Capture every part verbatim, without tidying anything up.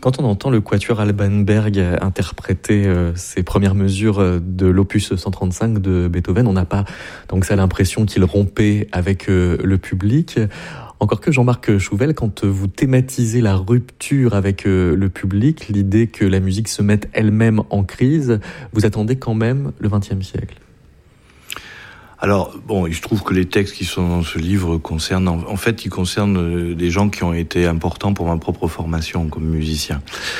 Quand on entend le quatuor Alban Berg interpréter euh, ses premières mesures de l'opus cent trente-cinq de Beethoven, on n'a pas donc ça l'impression qu'il rompait avec euh, le public. Encore que Jean-Marc Chouvel, quand vous thématisez la rupture avec euh, le public, l'idée que la musique se mette elle-même en crise, vous attendez quand même le vingtième siècle. Alors, bon, il se trouve que les textes qui sont dans ce livre concernent, en fait, ils concernent des gens qui ont été importants pour ma propre formation comme musicien.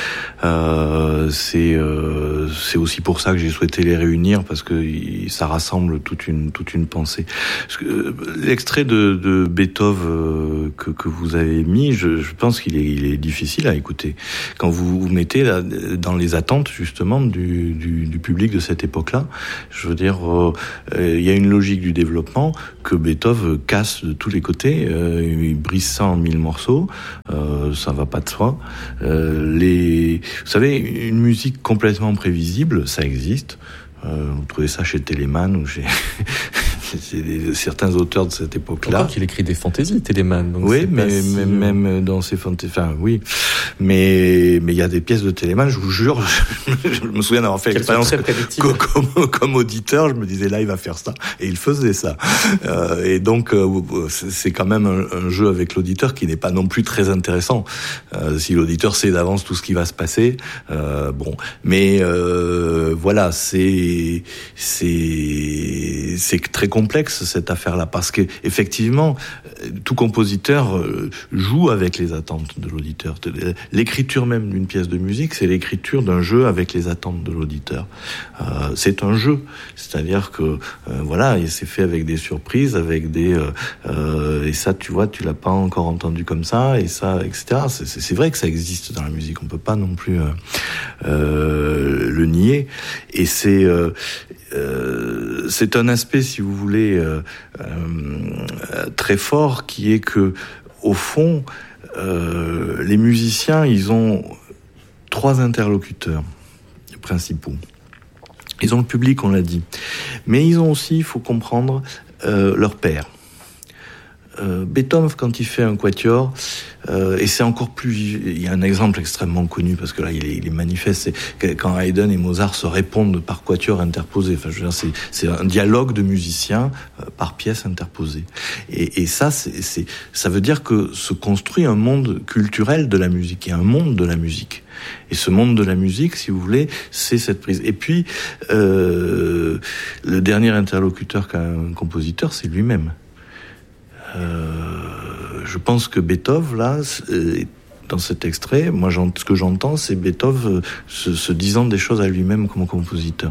Euh, c'est, euh, c'est aussi pour ça que j'ai souhaité les réunir, parce que ça rassemble toute une, toute une pensée. Parce que l'extrait de, de Beethoven que, que vous avez mis, je, je pense qu'il est, il est difficile à écouter. Quand vous vous mettez là, dans les attentes, justement, du, du, du public de cette époque-là, je veux dire, euh, il y a une logique du développement que Beethoven casse de tous les côtés, euh, il brise ça en mille morceaux, euh, ça va pas de soi. Euh, les, vous savez, une musique complètement prévisible, ça existe. Euh, vous trouvez ça chez Telemann ou chez c'est des, certains auteurs de cette époque-là. Encore qu'il écrit des fantaisies, Telemann. Donc oui, c'est mais si... même, même dans ses fantaisies, enfin oui, mais mais il y a des pièces de Telemann, je vous jure, je, je me souviens d'avoir fait l'expérience comme, comme, comme auditeur, je me disais là il va faire ça, et il faisait ça. Euh, et donc euh, c'est quand même un, un jeu avec l'auditeur qui n'est pas non plus très intéressant. Euh, si l'auditeur sait d'avance tout ce qui va se passer, euh, bon, mais euh, voilà, c'est c'est c'est très complexe cette affaire-là, parce que effectivement tout compositeur joue avec les attentes de l'auditeur. L'écriture même d'une pièce de musique, c'est l'écriture d'un jeu avec les attentes de l'auditeur. Euh, c'est un jeu, c'est-à-dire que euh, voilà, c'est fait avec des surprises, avec des euh, euh, et ça, tu vois, tu l'as pas encore entendu comme ça, et ça, et cetera. C'est, c'est, c'est vrai que ça existe dans la musique, on peut pas non plus euh, euh, le nier, et c'est euh, Euh, c'est un aspect, si vous voulez, euh, euh, très fort, qui est que, au fond, euh, les musiciens, ils ont trois interlocuteurs principaux. Ils ont le public, on l'a dit, mais ils ont aussi, il faut comprendre, euh, leur père. Euh, Beethoven, quand il fait un quatuor, euh, et c'est encore plus, il y a un exemple extrêmement connu, parce que là il est, il est manifeste, c'est quand Haydn et Mozart se répondent par quatuor interposé. Enfin, je veux dire, c'est, c'est un dialogue de musiciens euh, par pièce interposée. Et, et ça, c'est, c'est, ça veut dire que se construit un monde culturel de la musique, et un monde de la musique. Et ce monde de la musique, si vous voulez, c'est cette prise. Et puis, euh, le dernier interlocuteur qu'a un compositeur, c'est lui-même. Euh, je pense que Beethoven, là, dans cet extrait, moi, ce que j'entends, c'est Beethoven se, se disant des choses à lui-même comme compositeur.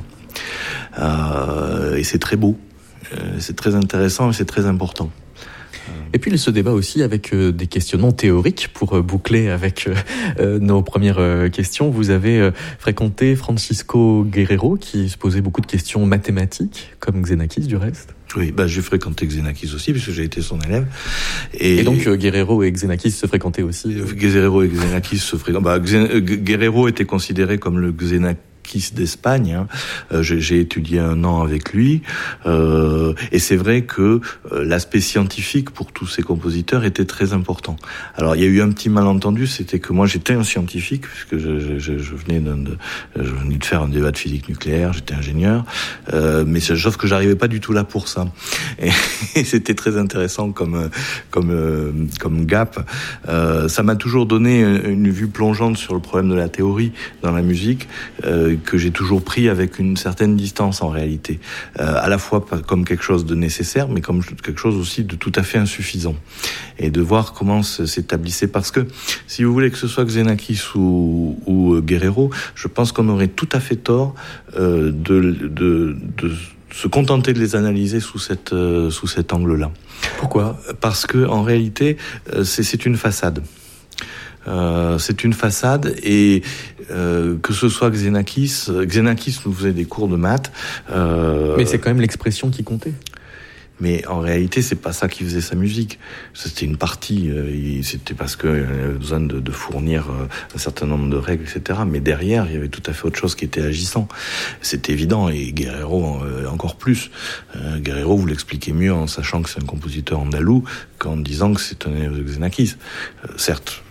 Euh, et c'est très beau, c'est très intéressant et c'est très important. Et puis il se débat aussi avec euh, des questionnements théoriques pour euh, boucler avec euh, nos premières euh, questions. Vous avez euh, fréquenté Francisco Guerrero qui se posait beaucoup de questions mathématiques, comme Xenakis du reste. Oui, bah j'ai fréquenté Xenakis aussi puisque j'ai été son élève. Et, et donc euh, Guerrero et Xenakis se fréquentaient aussi. Euh... Guerrero et Xenakis se fréquentaient. Bah, Xen... Guerrero était considéré comme le Xenakis d'Espagne. Hein. Euh, j'ai, j'ai étudié un an avec lui, euh, et c'est vrai que euh, l'aspect scientifique pour tous ces compositeurs était très important. Alors il y a eu un petit malentendu, c'était que moi j'étais un scientifique puisque je, je, je venais d'un, de, je venais de faire un débat de physique nucléaire, j'étais ingénieur, euh, mais sauf que j'arrivais pas du tout là pour ça. Et, et c'était très intéressant comme comme euh, comme gap. Euh, ça m'a toujours donné une vue plongeante sur le problème de la théorie dans la musique. Euh, que j'ai toujours pris avec une certaine distance en réalité, euh, à la fois comme quelque chose de nécessaire, mais comme quelque chose aussi de tout à fait insuffisant, et de voir comment s'établissait, parce que si vous voulez que ce soit Xenakis ou, ou Guerrero, je pense qu'on aurait tout à fait tort euh, de, de, de se contenter de les analyser sous cette euh, sous cet angle-là. Pourquoi ? Parce que en réalité, euh, c'est, c'est une façade. Euh, c'est une façade, et euh, que ce soit Xenakis, Xenakis nous faisait des cours de maths. Euh, Mais c'est quand même l'expression qui comptait. Mais en réalité, c'est pas ça qui faisait sa musique. C'était une partie. Euh, c'était parce qu'il avait besoin de, de fournir euh, un certain nombre de règles, et cetera. Mais derrière, il y avait tout à fait autre chose qui était agissant. C'était évident. Et Guerrero euh, encore plus. Euh, Guerrero vous l'expliquez mieux en sachant que c'est un compositeur andalou qu'en disant que c'est un élève de Xenakis. Euh, certes.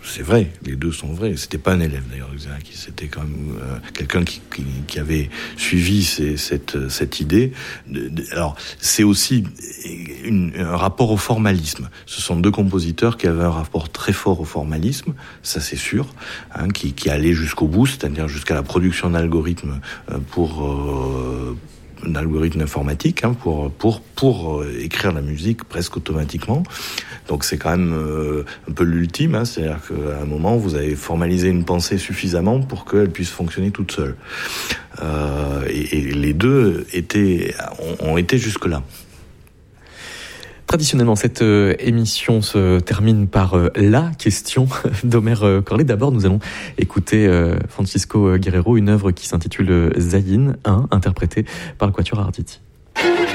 c'est vrai, les deux sont vrais. C'était pas un élève d'ailleurs, qui c'était quand même euh, quelqu'un qui, qui, qui avait suivi ces, cette, cette idée. De, de, alors, c'est aussi une, un rapport au formalisme. Ce sont deux compositeurs qui avaient un rapport très fort au formalisme, ça c'est sûr, hein, qui, qui allaient jusqu'au bout, c'est-à-dire jusqu'à la production d'algorithmes pour euh, d'algorithmes informatiques hein, pour pour pour écrire la musique presque automatiquement. Donc c'est quand même euh, un peu l'ultime, hein, c'est-à-dire qu'à un moment vous avez formalisé une pensée suffisamment pour qu'elle puisse fonctionner toute seule. Euh, et, et les deux étaient ont, ont été jusque là. Traditionnellement, cette euh, émission se termine par euh, la question d'Omer euh, Corlet. D'abord, nous allons écouter euh, Francisco Guerrero, une œuvre qui s'intitule Zayin un, interprétée par le Quatuor Arditi.